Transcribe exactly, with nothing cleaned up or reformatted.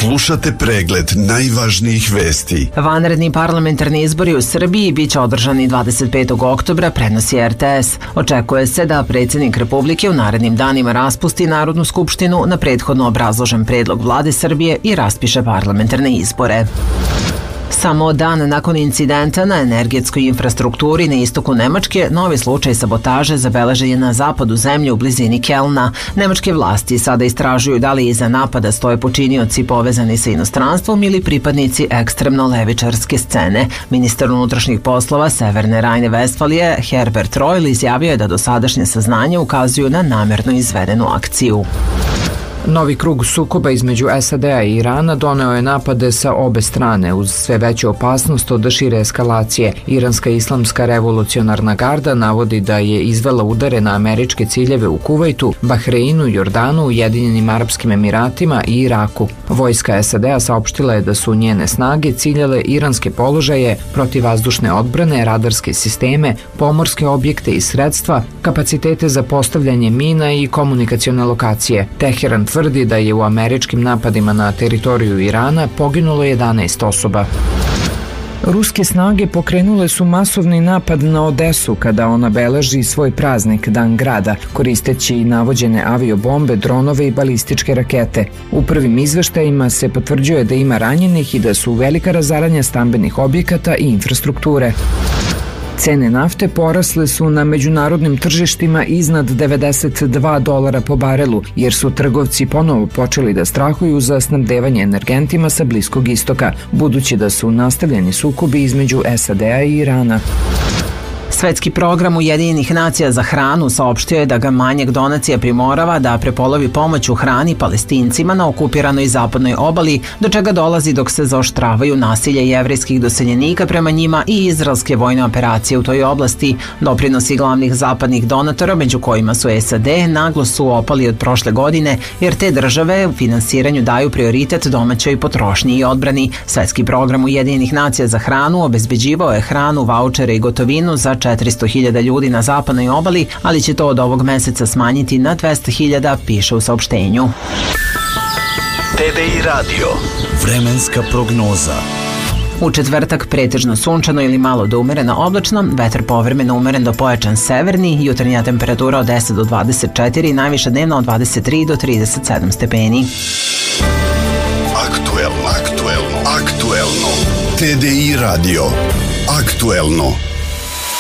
Slušate pregled najvažnijih vesti. Vanredni parlamentarni izbori u Srbiji biće održani dvadeset petog oktobra, prenosi R T S. Očekuje se da predsjednik Republike u narednim danima raspusti Narodnu skupštinu na prethodno obrazložen predlog vlade Srbije i raspiše parlamentarne izbore. Samo dan nakon incidenta na energetskoj infrastrukturi na istoku Nemačke, novi slučaj sabotaže zabeležen je na zapadu zemlje u blizini Kelna. Nemačke vlasti sada istražuju da li iza napada stoje počinioci povezani sa inostranstvom ili pripadnici ekstremno levičarske scene. Ministar unutrašnjih poslova Severne Rajne-Vestfalije Herbert Reul izjavio je da dosadašnje saznanja ukazuju na namerno izvedenu akciju. Novi krug sukoba između S A D-a i Irana doneo je napade sa obe strane uz sve veću opasnost od šire eskalacije. Iranska islamska revolucionarna garda navodi da je izvela udare na američke ciljeve u Kuvajtu, Bahreinu, Jordanu, Ujedinjenim Arapskim Emiratima i Iraku. Vojska S A D-a saopštila je da su njene snage ciljale iranske položaje, protivvazdušne odbrane, radarske sisteme, pomorske objekte i sredstva, kapacitete za postavljanje mina i komunikacione lokacije. Teheran tvrdi da je u američkim napadima na teritoriju Irana poginulo jedanaest osoba. Ruske snage pokrenule su masovni napad na Odesu kada ona beleži svoj praznik Dan grada, koristeći navođene aviobombe, dronove i balističke rakete. U prvim izveštajima se potvrđuje da ima ranjenih i da su velika razaranja stambenih objekata i infrastrukture. Cene nafte porasle su na međunarodnim tržištima iznad devedeset dva dolara po barelu, jer su trgovci ponovo počeli da strahuju za snabdevanje energentima sa Bliskog istoka, budući da su nastavljeni sukobi između S A D-a i Irana. Svetski program Ujedinjenih nacija za hranu saopštio je da ga manjak donacija primorava da prepolovi pomoć u hrani Palestincima na okupiranoj zapadnoj obali, do čega dolazi dok se zaoštravaju nasilje jevrejskih doseljenika prema njima i izraelske vojne operacije u toj oblasti. Doprinosi glavnih zapadnih donatora, među kojima su S A D, naglo su opali od prošle godine, jer te države u finansiranju daju prioritet domaćoj potrošnji i odbrani. Svetski program Ujedinjenih nacija za hranu obezbeđivao je hranu, vaučere i gotovinu za četiristo hiljada ljudi na zapadnoj obali, ali će to od ovog meseca smanjiti na dvesta hiljada, piše u saopštenju. T V I radio. Vremenska prognoza. U četvrtak pretežno sunčano ili malo do umereno oblačno, vetar povremeno umeren do pojačan severni, jutarnja temperatura od deset do dvadeset četiri, najviša dnevna od dvadeset tri do trideset sedam stepeni. Aktuelno, aktuelno, aktuelno. T V I radio. Aktuelno.